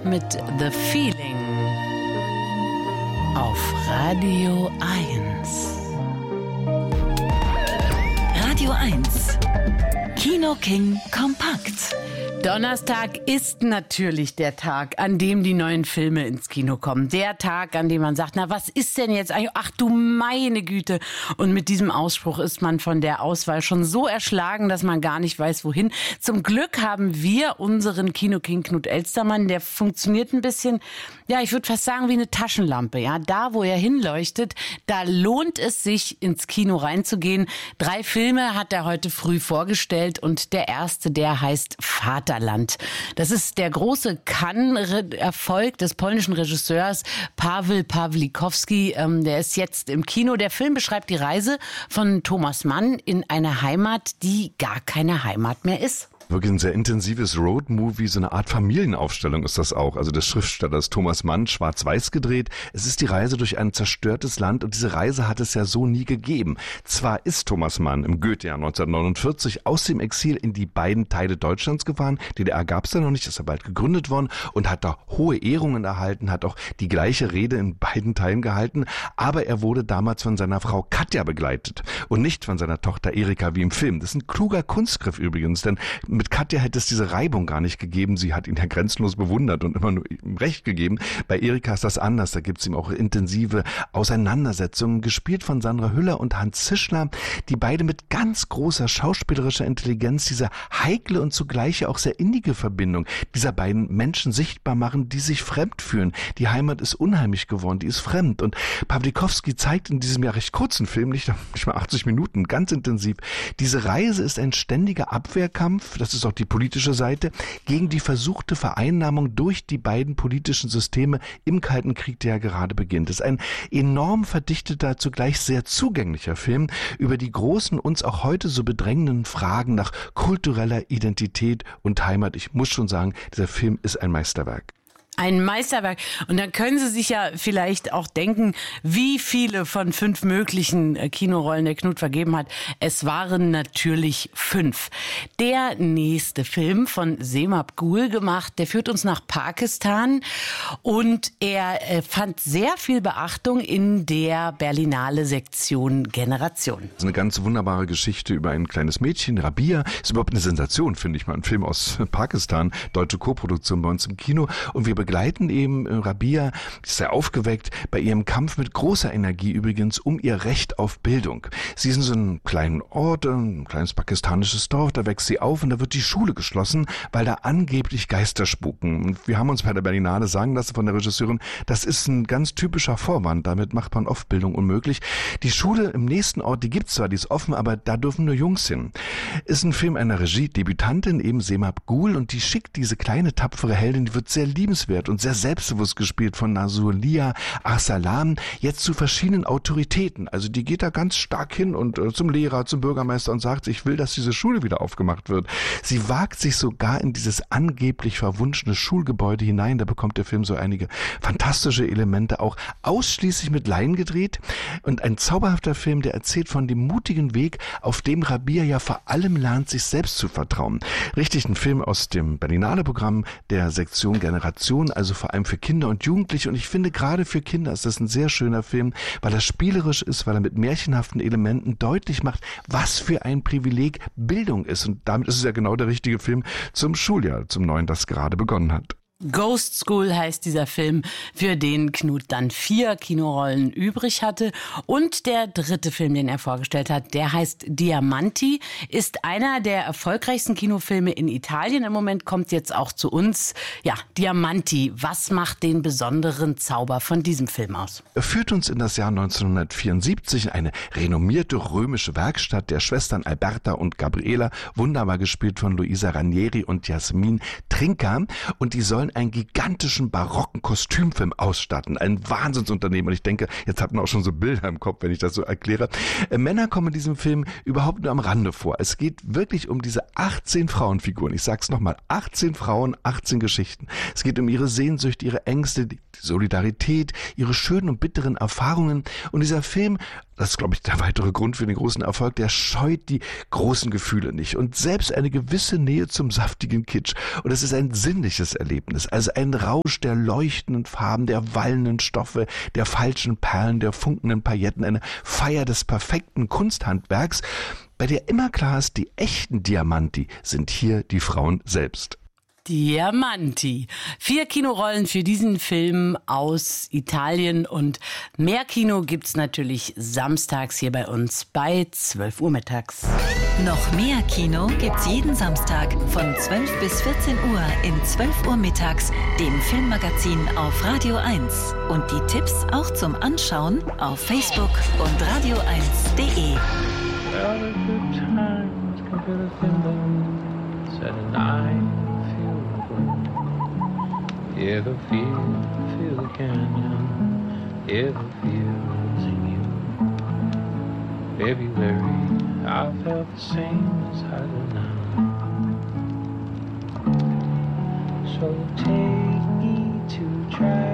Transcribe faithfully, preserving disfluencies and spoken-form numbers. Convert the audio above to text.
mit The Feeling auf Radio eins. Radio eins. Kino King kompakt. Donnerstag ist natürlich der Tag, an dem die neuen Filme ins Kino kommen. Der Tag, an dem man sagt, na, was ist denn jetzt eigentlich? Ach du meine Güte. Und mit diesem Ausspruch ist man von der Auswahl schon so erschlagen, dass man gar nicht weiß, wohin. Zum Glück haben wir unseren Kino-King Knut Elstermann. Der funktioniert ein bisschen, ja, ich würde fast sagen, wie eine Taschenlampe. Ja, da, wo er hinleuchtet, da lohnt es sich, ins Kino reinzugehen. Drei Filme hat er heute früh vorgestellt und der erste, der heißt Vater. Das ist der große Cannes-Erfolg des polnischen Regisseurs Paweł Pawlikowski. Der ist jetzt im Kino. Der Film beschreibt die Reise von Thomas Mann in eine Heimat, die gar keine Heimat mehr ist. Wirklich ein sehr intensives Roadmovie, so eine Art Familienaufstellung ist das auch. Also des Schriftstellers Thomas Mann, schwarz-weiß gedreht. Es ist die Reise durch ein zerstörtes Land und diese Reise hat es ja so nie gegeben. Zwar ist Thomas Mann im Goethejahr neunzehnhundertneunundvierzig aus dem Exil in die beiden Teile Deutschlands gefahren. D D R gab es ja noch nicht, ist ja bald gegründet worden und hat da hohe Ehrungen erhalten, hat auch die gleiche Rede in beiden Teilen gehalten. Aber er wurde damals von seiner Frau Katja begleitet und nicht von seiner Tochter Erika wie im Film. Das ist ein kluger Kunstgriff übrigens, denn mit Katja hätte es diese Reibung gar nicht gegeben. Sie hat ihn ja grenzenlos bewundert und immer nur ihm Recht gegeben. Bei Erika ist das anders. Da gibt es ihm auch intensive Auseinandersetzungen, gespielt von Sandra Hüller und Hans Zischler, die beide mit ganz großer schauspielerischer Intelligenz diese heikle und zugleich auch sehr innige Verbindung dieser beiden Menschen sichtbar machen, die sich fremd fühlen. Die Heimat ist unheimlich geworden, die ist fremd. Und Pawlikowski zeigt in diesem ja recht kurzen Film, nicht, nicht mal achtzig Minuten, ganz intensiv, diese Reise ist ein ständiger Abwehrkampf, das ist auch die politische Seite, gegen die versuchte Vereinnahmung durch die beiden politischen Systeme im Kalten Krieg, der ja gerade beginnt. Es ist ein enorm verdichteter, zugleich sehr zugänglicher Film über die großen, uns auch heute so bedrängenden Fragen nach kultureller Identität und Heimat. Ich muss schon sagen, dieser Film ist ein Meisterwerk. Ein Meisterwerk. Und dann können Sie sich ja vielleicht auch denken, wie viele von fünf möglichen Kinorollen der Knut vergeben hat. Es waren natürlich fünf. Der nächste Film von Semab Gul gemacht, der führt uns nach Pakistan und er fand sehr viel Beachtung in der Berlinale Sektion Generation. Das ist eine ganz wunderbare Geschichte über ein kleines Mädchen, Rabia. Ist überhaupt eine Sensation, finde ich mal. Ein Film aus Pakistan, deutsche Koproduktion bei uns im Kino. Und wir begleiten eben Rabia, ist sehr aufgeweckt, bei ihrem Kampf mit großer Energie übrigens um ihr Recht auf Bildung. Sie ist in so einem kleinen Ort, ein kleines pakistanisches Dorf, da wächst sie auf und da wird die Schule geschlossen, weil da angeblich Geister spuken. Und wir haben uns bei der Berlinale sagen lassen von der Regisseurin, das ist ein ganz typischer Vorwand, damit macht man oft Bildung unmöglich. Die Schule im nächsten Ort, die gibt's zwar, die ist offen, aber da dürfen nur Jungs hin. Ist ein Film einer Regie-Debütantin, eben Semab Gul, und die schickt diese kleine, tapfere Heldin, die wird sehr liebenswert und sehr selbstbewusst gespielt von Nasulia Arsalan, jetzt zu verschiedenen Autoritäten. Also die geht da ganz stark hin und äh, zum Lehrer, zum Bürgermeister und sagt, ich will, dass diese Schule wieder aufgemacht wird. Sie wagt sich sogar in dieses angeblich verwunschene Schulgebäude hinein. Da bekommt der Film so einige fantastische Elemente, auch ausschließlich mit Laien gedreht. Und ein zauberhafter Film, der erzählt von dem mutigen Weg, auf dem Rabia ja vor allem lernt, sich selbst zu vertrauen. Richtig, ein Film aus dem Berlinale-Programm der Sektion Generation, also vor allem für Kinder und Jugendliche. Und ich finde, gerade für Kinder ist das ein sehr schöner Film, weil er spielerisch ist, weil er mit märchenhaften Elementen deutlich macht, was für ein Privileg Bildung ist. Und damit ist es ja genau der richtige Film zum Schuljahr, zum neuen, das gerade begonnen hat. Ghost School heißt dieser Film, für den Knut dann vier Kinorollen übrig hatte. Und der dritte Film, den er vorgestellt hat, der heißt Diamanti, ist einer der erfolgreichsten Kinofilme in Italien. Im Moment kommt jetzt auch zu uns. Ja, Diamanti, was macht den besonderen Zauber von diesem Film aus? Er führt uns in das Jahr neunzehnhundertvierundsiebzig, eine renommierte römische Werkstatt der Schwestern Alberta und Gabriela, wunderbar gespielt von Luisa Ranieri und Jasmin Trinka. Und die sollen einen gigantischen barocken Kostümfilm ausstatten. Ein Wahnsinnsunternehmen. Und ich denke, jetzt hat man auch schon so Bilder im Kopf, wenn ich das so erkläre. Äh, Männer kommen in diesem Film überhaupt nur am Rande vor. Es geht wirklich um diese achtzehn Frauenfiguren. Ich sag's nochmal, achtzehn Frauen, achtzehn Geschichten. Es geht um ihre Sehnsucht, ihre Ängste, die Solidarität, ihre schönen und bitteren Erfahrungen. Und dieser Film das ist, glaube ich, der weitere Grund für den großen Erfolg, der scheut die großen Gefühle nicht und selbst eine gewisse Nähe zum saftigen Kitsch. Und es ist ein sinnliches Erlebnis, also ein Rausch der leuchtenden Farben, der wallenden Stoffe, der falschen Perlen, der funkenden Pailletten, eine Feier des perfekten Kunsthandwerks, bei der immer klar ist, die echten Diamanti sind hier die Frauen selbst. Diamanti. Vier Kinorollen für diesen Film aus Italien und mehr Kino gibt's natürlich samstags hier bei uns bei zwölf Uhr mittags. Noch mehr Kino gibt's jeden Samstag von zwölf bis vierzehn Uhr in zwölf Uhr mittags, dem Filmmagazin auf Radio eins. Und die Tipps auch zum Anschauen auf Facebook und radio eins punkt de. Yeah, the feel, feel the canyon. Yeah, the feel's in you. February, I felt the same as I do now. So take me to try.